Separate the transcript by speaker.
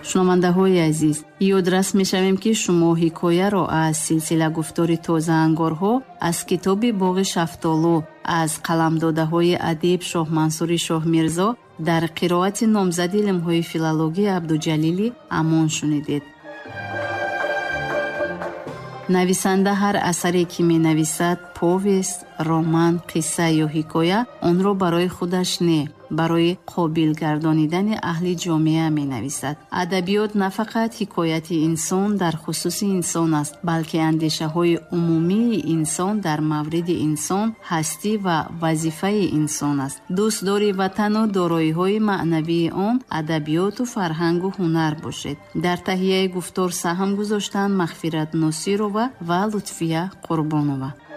Speaker 1: шунавандаҳои азиз, ёдрас мешавем ки шумо ҳикояро аз силсила гуфтори тозаангорҳо аз китоби боғи шафтолу аз қаламдодаҳои адиб шоҳмансури шоҳмирзо дар қироати номзади илмҳои филология абдуҷалили амон шунидед. нависанда ҳар асаре ки менависад, повест, роман, қисса ё ҳикоя, онро барои худаш не, барои қобил гардонидани аҳли ҷомеа менависад. адабиёт на фақат ҳикояти инсон дар хусуси инсон аст, балки андешаҳои умумии инсон дар мавриди инсон, ҳастӣ ва вазифаи инсон аст. дӯстдори ватану дороиҳои маънавии он адабиёту фарҳангу ҳунар бошед. дар таҳияи гуфтор саҳм гузоштанд Мағфират Носирова ва Лутфия Қурбонова.